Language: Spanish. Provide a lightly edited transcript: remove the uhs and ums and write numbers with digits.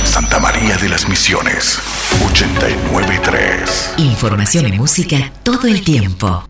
Santa María de las Misiones, 89.3. Información y música todo el tiempo.